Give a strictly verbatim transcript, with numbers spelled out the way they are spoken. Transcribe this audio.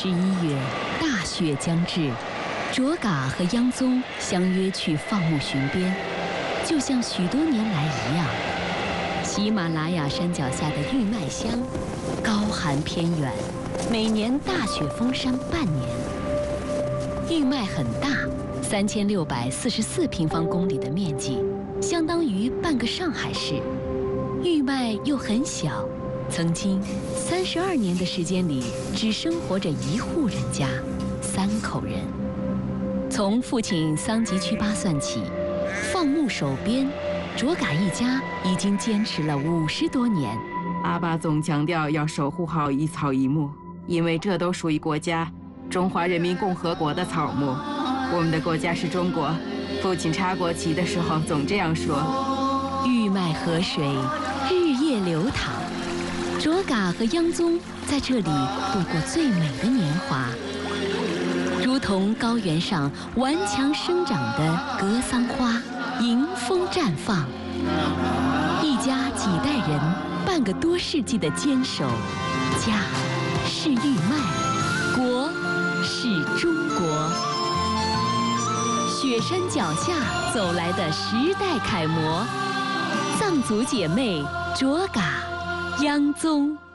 十一月，大雪将至，卓嘎和央宗相约去放牧巡边，就像许多年来一样。喜马拉雅山脚下的玉麦乡，高寒偏远，每年大雪封山半年。玉麦很大，三千六百四十四平方公里的面积，相当于半个上海市。玉麦又很小。 曾经三十二年的时间里，只生活着一户人家，三口人。从父亲桑吉曲巴算起，放牧守边，卓嘎一家已经坚持了五十多年。 阿爸总强调要守护好一草一木，因为这都属于国家——中华人民共和国的草木。我们的国家是中国。父亲插国旗的时候总这样说。 玉麦河水，日夜流淌。 卓嘎和央宗在这里度过最美的年华，如同高原上顽强生长的格桑花，迎风绽放。一家几代人，半个多世纪的坚守，家是玉麦，国是中国。雪山脚下走来的时代楷模，藏族姐妹卓嘎。 央宗。